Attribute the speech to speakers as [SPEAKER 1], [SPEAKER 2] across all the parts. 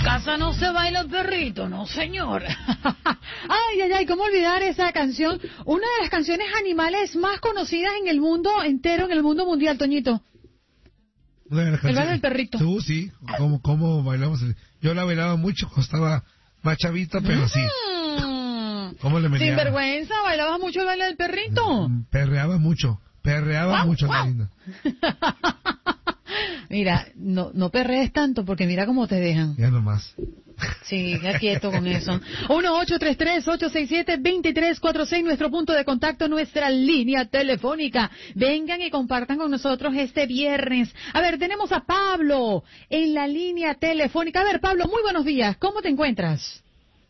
[SPEAKER 1] casa no se baila el perrito, no señor. Ay, ay, ay, ¿cómo olvidar esa canción? Una de las canciones animales más conocidas en el mundo entero, en el mundo mundial, Toñito. El baile del perrito.
[SPEAKER 2] Tú sí, ¿cómo bailamos? Yo la bailaba mucho cuando estaba más chavito, pero sí. ¿Cómo le meneaba?
[SPEAKER 1] Sinvergüenza, ¿bailabas mucho el baile del perrito?
[SPEAKER 2] Perreaba mucho, la linda.
[SPEAKER 1] Mira, no perrees tanto porque mira cómo te dejan.
[SPEAKER 2] Ya nomás.
[SPEAKER 1] Sí, ya quieto con eso. 1-833-867-2346, nuestro punto de contacto, nuestra línea telefónica. Vengan y compartan con nosotros este viernes. A ver, tenemos a Pablo en la línea telefónica. A ver, Pablo, muy buenos días. ¿Cómo te encuentras?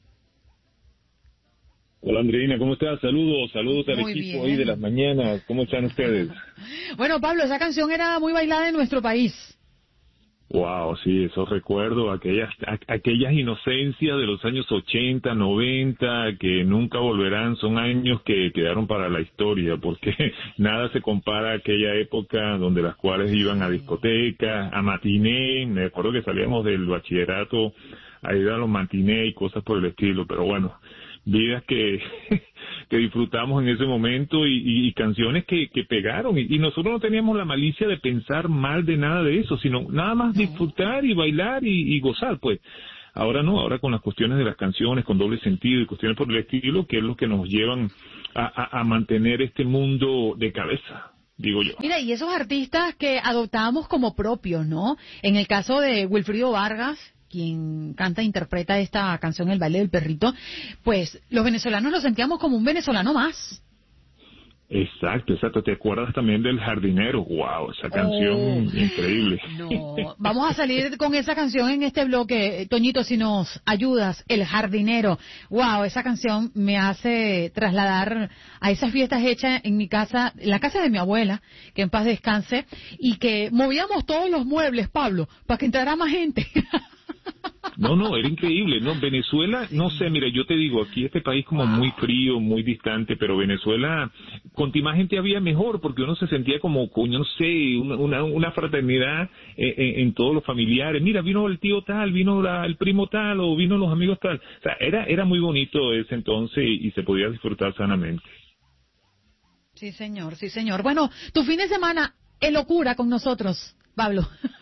[SPEAKER 3] Hola Andreina, ¿cómo estás? Saludos al
[SPEAKER 1] muy
[SPEAKER 3] equipo
[SPEAKER 1] bien.
[SPEAKER 3] ahí de las mañanas. ¿Cómo están ustedes?
[SPEAKER 1] Bueno, Pablo, esa canción era muy bailada en nuestro país.
[SPEAKER 3] Wow, sí, esos recuerdos, aquellas inocencias de los años 80, 90, que nunca volverán, son años que quedaron para la historia, porque nada se compara a aquella época donde las cuales iban a discotecas, a matiné. Me acuerdo que salíamos del bachillerato a ir a los matiné y cosas por el estilo, pero bueno, vidas que disfrutamos en ese momento y canciones que pegaron y nosotros no teníamos la malicia de pensar mal de nada de eso, sino nada más disfrutar y bailar y gozar, pues. Ahora no, ahora con las cuestiones de las canciones con doble sentido y cuestiones por el estilo, que es lo que nos llevan a mantener este mundo de cabeza, digo yo.
[SPEAKER 1] Mira, y esos artistas que adoptábamos como propios, ¿no? En el caso de Wilfrido Vargas, quien canta e interpreta esta canción El baile del perrito, pues los venezolanos lo sentíamos como un venezolano más.
[SPEAKER 3] Exacto. ¿Te acuerdas también del Jardinero? Wow, esa canción increíble.
[SPEAKER 1] No, vamos a salir con esa canción en este bloque, Toñito, si nos ayudas, El Jardinero. Wow, esa canción me hace trasladar a esas fiestas hechas en mi casa, en la casa de mi abuela, que en paz descanse, y que movíamos todos los muebles, Pablo, para que entrara más gente.
[SPEAKER 3] No, era increíble, ¿no? Venezuela, no sé, mira, yo te digo, aquí este país como muy frío, muy distante, pero Venezuela, cuanto más gente había mejor, porque uno se sentía como, coño, no sé, una fraternidad en todos los familiares. Mira, vino el tío tal, vino el primo tal, o vino los amigos tal. O sea, era muy bonito ese entonces y se podía disfrutar sanamente.
[SPEAKER 1] Sí, señor, sí, señor. Bueno, tu fin de semana es locura con nosotros, Pablo.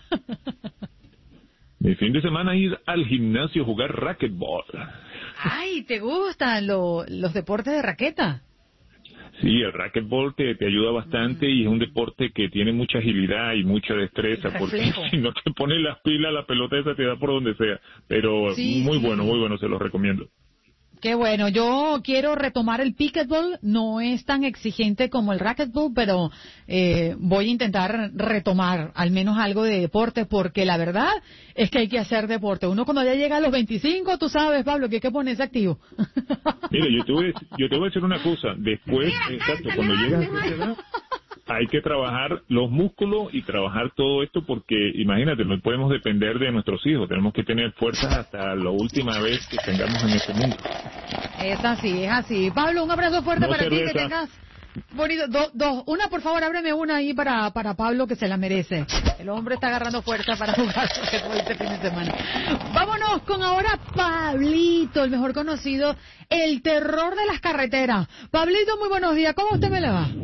[SPEAKER 3] Mi fin de semana ir al gimnasio a jugar racquetball.
[SPEAKER 1] Ay, ¿te gustan los deportes de raqueta?
[SPEAKER 3] Sí, el racquetball te ayuda bastante y es un deporte que tiene mucha agilidad y mucha destreza, porque si no te pones las pilas, la pelota esa te da por donde sea. Pero sí, muy bueno, se los recomiendo.
[SPEAKER 1] Qué bueno, yo quiero retomar el pickleball, no es tan exigente como el racquetball, pero voy a intentar retomar al menos algo de deporte, porque la verdad es que hay que hacer deporte. Uno cuando ya llega a los 25, tú sabes, Pablo, que hay que ponerse activo.
[SPEAKER 3] Mira, yo te voy a decir una cosa, después, exacto, cuando llegas a esa edad, hay que trabajar los músculos y trabajar todo esto porque, imagínate, no podemos depender de nuestros hijos, tenemos que tener fuerzas hasta la última vez que tengamos en este mundo.
[SPEAKER 1] Es así, es así. Pablo, un abrazo fuerte para ti, que tengas bonito. Una, por favor, ábreme una ahí para Pablo, que se la merece. El hombre está agarrando fuerza para jugar este fin de semana. Vámonos con ahora Pablito, el mejor conocido, el terror de las carreteras. Pablito, muy buenos días, ¿cómo usted me le va?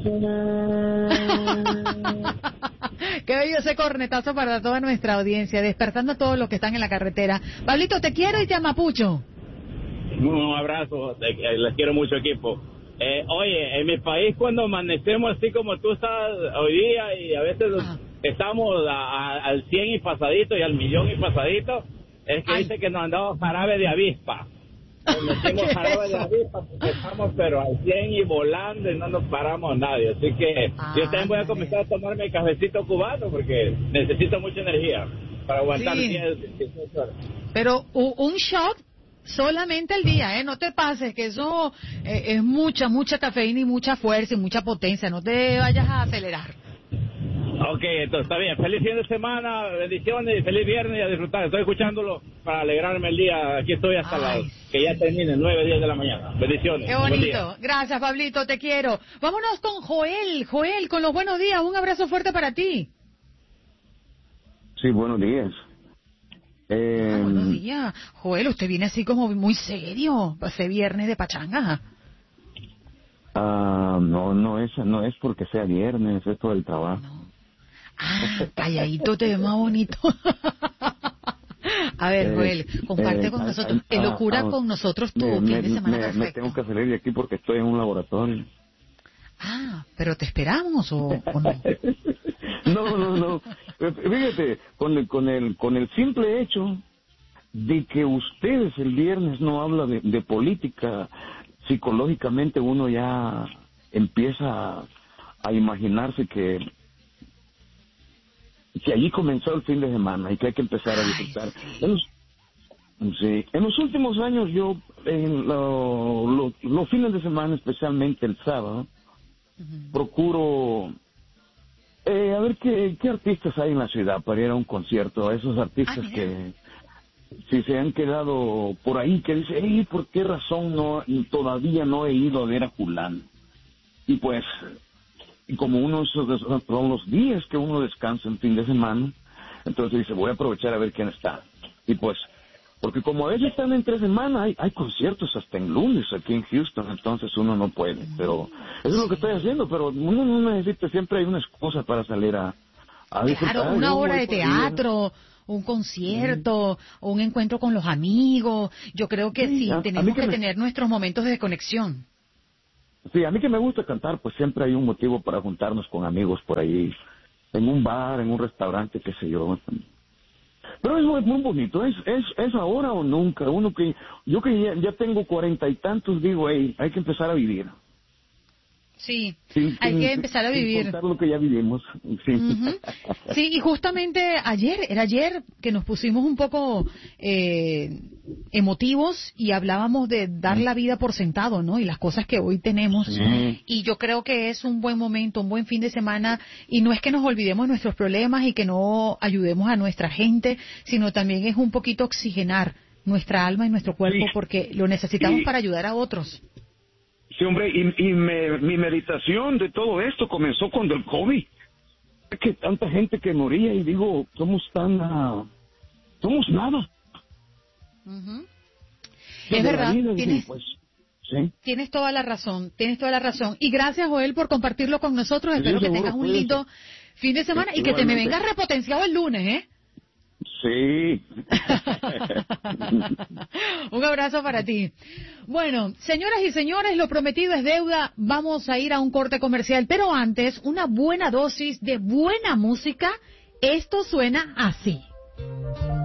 [SPEAKER 1] Qué bello ese cornetazo para toda nuestra audiencia, despertando a todos los que están en la carretera. Pablito, te quiero y te amapucho.
[SPEAKER 4] Un abrazo, les quiero mucho, equipo. Oye, en mi país cuando amanecemos así como tú estás hoy día y a veces estamos al 100 y pasadito y al millón y pasadito, es que dice que nos han dado jarabe de avispa. Nos metimos jarabe de avispa porque estamos pero al 100 y volando y no nos paramos nadie. Así que yo también voy a comenzar a tomarme el cafecito cubano porque necesito mucha energía para aguantar 10 horas.
[SPEAKER 1] Pero un shot solamente el día, no te pases, que eso es mucha cafeína y mucha fuerza y mucha potencia, no te vayas a acelerar.
[SPEAKER 4] Ok, entonces está bien. Feliz fin de semana, bendiciones y feliz viernes y a disfrutar. Estoy escuchándolo para alegrarme el día. Aquí estoy hasta que ya termine, 9, 10 de la mañana. Bendiciones.
[SPEAKER 1] Qué bonito. Gracias, Pablito, te quiero. Vámonos con Joel. Joel, con los buenos días. Un abrazo fuerte para ti.
[SPEAKER 5] Sí, buenos días.
[SPEAKER 1] María. Joel, usted viene así como muy serio, ese viernes de pachanga.
[SPEAKER 5] No es porque sea viernes, es por el trabajo.
[SPEAKER 1] No. Calladito te ve más bonito. A ver, Joel, comparte con nosotros, locura con nosotros tu fin de semana perfecto.
[SPEAKER 5] Me tengo que salir de aquí porque estoy en un laboratorio.
[SPEAKER 1] ¿Pero te esperamos o no?
[SPEAKER 5] No. Fíjate, con el simple hecho de que ustedes el viernes no habla de política, psicológicamente uno ya empieza a imaginarse que allí comenzó el fin de semana y que hay que empezar a disfrutar. En los últimos años yo, en los fines de semana, especialmente el sábado, procuro a ver qué artistas hay en la ciudad para ir a un concierto, a esos artistas que si se han quedado por ahí, que dicen, ¿por qué razón todavía no he ido a ver a fulano? Y pues, como son los días que uno descansa en fin de semana, entonces dice, voy a aprovechar a ver quién está. Y pues, porque como a veces están entre semana, hay conciertos hasta en lunes aquí en Houston, entonces uno no puede. Pero eso es lo que estoy haciendo, pero uno no necesita, siempre hay una excusa para salir a disfrutar.
[SPEAKER 1] Claro, una obra de teatro, un concierto, o un encuentro con los amigos. Yo creo que sí, tenemos que tener nuestros momentos de desconexión.
[SPEAKER 5] Sí, a mí que me gusta cantar, pues siempre hay un motivo para juntarnos con amigos por ahí, en un bar, en un restaurante, qué sé yo. Pero es muy bonito, es ahora o nunca. Yo que ya tengo 40 y tantos, digo, hay que empezar a vivir.
[SPEAKER 1] Sí, hay que empezar a vivir.
[SPEAKER 5] Contar lo que ya vivimos. Sí.
[SPEAKER 1] Sí, y justamente era ayer que nos pusimos un poco emotivos y hablábamos de dar la vida por sentado, ¿no? Y las cosas que hoy tenemos. Y yo creo que es un buen momento, un buen fin de semana. Y no es que nos olvidemos de nuestros problemas y que no ayudemos a nuestra gente, sino también es un poquito oxigenar nuestra alma y nuestro cuerpo porque lo necesitamos para ayudar a otros.
[SPEAKER 5] Sí, hombre, y mi meditación de todo esto comenzó cuando el COVID. Que tanta gente que moría y digo, somos nada.
[SPEAKER 1] Es verdad,
[SPEAKER 5] ¿sí?
[SPEAKER 1] Tienes toda la razón. Y gracias, Joel, por compartirlo con nosotros. Espero que tengas un lindo fin de semana y que te me vengas repotenciado el lunes, ¿eh?
[SPEAKER 5] Sí.
[SPEAKER 1] Un abrazo para ti. Bueno, señoras y señores, lo prometido es deuda. Vamos a ir a un corte comercial, pero antes, una buena dosis de buena música. Esto suena así.